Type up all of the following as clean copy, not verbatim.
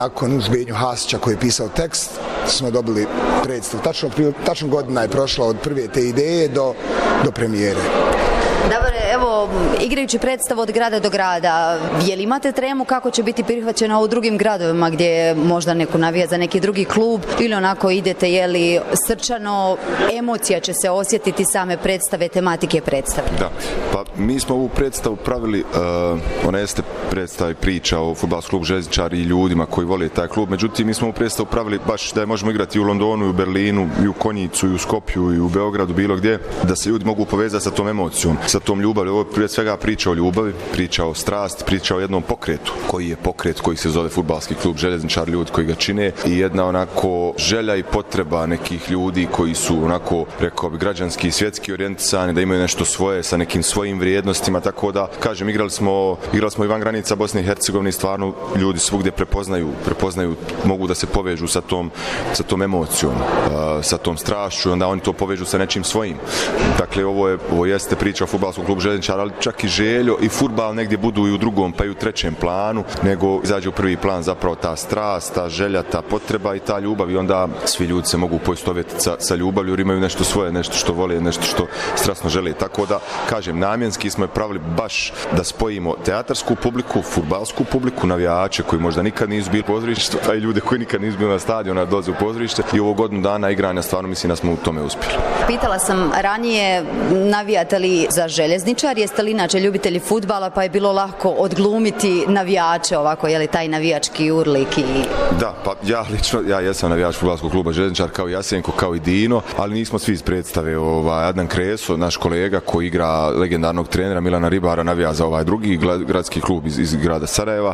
Nakon uz Benju Hasića koji je pisao tekst, smo dobili predstavu. Tačno godina je prošla od prve te ideje do premijere. Dobre, evo, igrajući predstavu od grada do grada, je li imate tremu kako će biti prihvaćeno u drugim gradovima gdje možda neko navija za neki drugi klub ili onako idete, je li srčano, emocija će se osjetiti same predstave, tematike predstave? Da, pa mi smo ovu predstavu pravili, ona jeste predstava i priča o fudbalskom klubu Željezničari i ljudima koji vole taj klub, međutim mi smo ovu predstavu pravili baš da je možemo igrati i u Londonu, i u Berlinu, i u Konjicu, i u Skopju, i u Beogradu, bilo gdje, da se ljudi mogu povezati sa tom emocijom, sa tom ljubavi. Ovo prije svega priča o ljubavi, priča o strasti, priča o jednom pokretu, koji je pokret koji se zove fudbalski klub Željezničar, ljudi koji ga čine, i jedna onako želja i potreba nekih ljudi koji su onako, rekao bi, građanski i svjetski orijentisani, da imaju nešto svoje sa nekim svojim vrijednostima, tako da, kažem, igrali smo i van granica Bosne i Hercegovine i stvarno ljudi svugdje prepoznaju, mogu da se povežu sa tom emocijom, sa tom strašću, i onda oni to povežu sa nečim svojim. Dakle, ovo jeste priča o fudbalskom klubu Željezničara, ali čak i željo i fudbal negdje budu i u drugom pa i u trećem planu, nego izađe u prvi plan zapravo ta strast, ta želja, ta potreba i ta ljubav, i onda svi ljudi se mogu poistovjetiti sa ljubavlju jer imaju nešto svoje, nešto što vole, nešto što strasno žele. Tako da, kažem, namjenski smo je pravili baš da spojimo teatarsku publiku, fudbalsku publiku, navijače koji možda nikad nisu bili u pozorištu, a i ljude koji nikad nisu bili na stadionu, dođu u pozorište, i ovo godinu dana igranja stvarno mislim da smo u tome uspjeli. Pitala sam ranije, navijate li za Željezničar, jeste li inače ljubitelji fudbala, pa je bilo lako odglumiti navijače ovako, je li taj navijački urlik i... Da, pa ja jesam navijač fudbalskog kluba Željezničar, kao i Jasenko, kao i Dino, ali nismo svi iz predstave. Adnan Kreso, naš kolega koji igra legendarnog trenera Milana Ribara, navija za ovaj drugi gradski klub iz grada Sarajeva.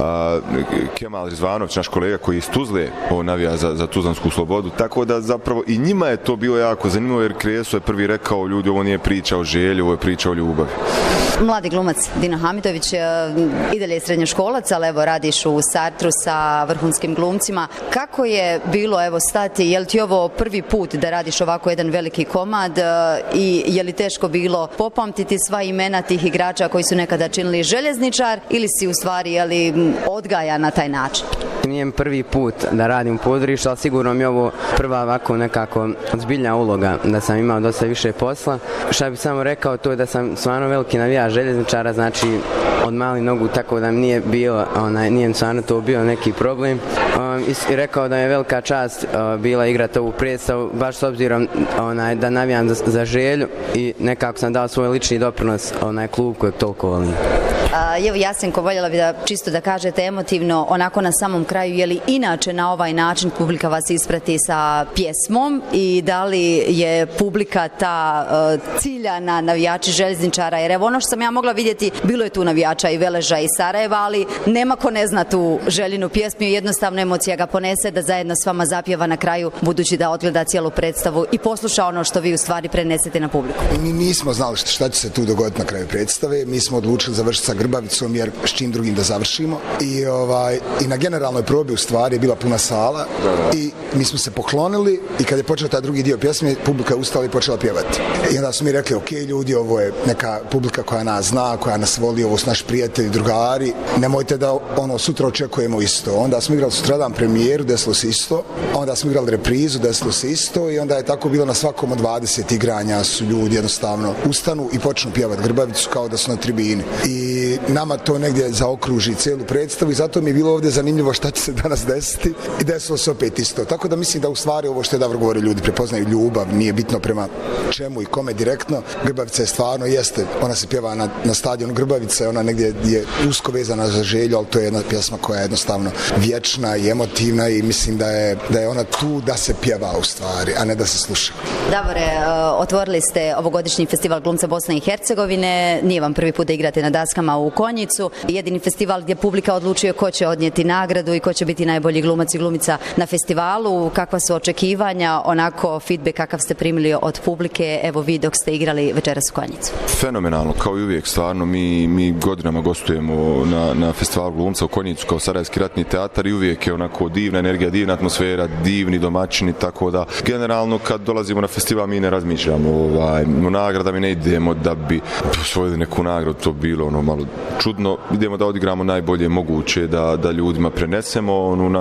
Kemal Rizvanović, naš kolega koji iz Tuzle, navija za Tuzlansku Slobodu, tako da zapravo i njima je to bilo jako zanimljivo, jer Kreso je prvi rekao, ljudi, ovo nije priča o želji, ovo je priča o ljubavi. Mladi glumac Dino Hamidović, i dalje je srednjoškolac, ali evo radiš u Sartru sa vrhunskim glumcima. Kako je bilo evo stati, je li ti ovo prvi put da radiš ovako jedan veliki komad i je li teško bilo popamtiti sva imena tih igrača koji su nekada činili Željezničar, ili si u stvari odgaja na taj način? Nije mi prvi put da radim u pozorištu, ali sigurno mi je ovo prva ovako nekako ozbiljna uloga, da sam imao dosta više posla. Šta bih samo rekao, to je da sam stvarno veliki navijač Željezničara, znači od malih nogu, tako da mi nije mi stvarno to bio neki problem. I rekao da je velika čast bila igrati ovu predstavu, baš s obzirom da navijam za Želju i nekako sam dao svoj lični doprinos klub kojeg toliko volim. Evo, Jasenko, voljela bi da čisto da kažete emotivno, onako na samom kraju, je li inače na ovaj način publika vas isprati sa pjesmom i da li je publika ta ciljana navijači Željezničara, jer evo ono što sam ja mogla vidjeti, bilo je tu navijača i Veleža i Sarajeva, ali nema ko ne zna tu Željinu pjesmu i jednostavno emocija ga ponese da zajedno s vama zapjeva na kraju, budući da odgleda cijelu predstavu i posluša ono što vi u stvari prenesete na publiku. Mi nismo znali šta će se tu dogoditi na kraju predstave, mi smo odlučili završiti sa Grbavicom jer s čim drugim da završimo i na generalnoj probi u stvari je bila puna sala i mi smo se poklonili i kad je počeo taj drugi dio pjesme, publika je ustala i počela pjevati. I onda smo mi rekli, ok, ljudi, ovo je neka publika koja nas zna, koja nas voli, ovo su naši prijatelji, drugari, nemojte da sutra očekujemo isto. Onda smo igrali sutradan premijeru, desilo se isto, onda smo igrali reprizu, desilo se isto, i onda je tako bilo na svakom od 20 igranja su ljudi jednostavno ustanu i počnu pjevati Grbavicu kao da su na tribini. I nama to negdje zaokruži cijelu predstavu i zato mi je bilo ovdje zanimljivo šta će se danas desiti, i desilo se opet isto. Tako da mislim da u stvari ovo što je Davor govori, ljudi prepoznaju ljubav, nije bitno prema čemu i kome direktno. Grbavica je stvarno jeste, ona se pjeva na stadionu Grbavice, ona negdje je usko vezana za Želju, ali to je jedna pjesma koja je jednostavno vječna i emotivna i mislim da je ona tu da se pjeva u stvari, a ne da se sluša. Davore, otvorili ste ovogodišnji festival glumca Bosne i Hercegovine, nije vam prvi put da igrate na daskama u Konjicu, jedini festival gdje publika odlučuje ko će odnijeti nagradu i ko će biti najbolji glumac i glumica na festivalu. Kakva su očekivanja, onako feedback kakav ste primili od publike, evo vi dok ste igrali večeras u Konjicu? Fenomenalno, kao i uvijek, stvarno mi godinama gostujemo na festivalu glumca u Konjicu kao Sarajevski ratni teatar i uvijek je onako divna energija, divna atmosfera, divni domaćini, tako da generalno kad dolazimo na festival mi ne razmišljamo o nagrada, mi ne idemo da bi osvojili neku nagradu, to bilo malo čudno, idemo da odigramo najbolje moguće, da ljudima prenesemo onu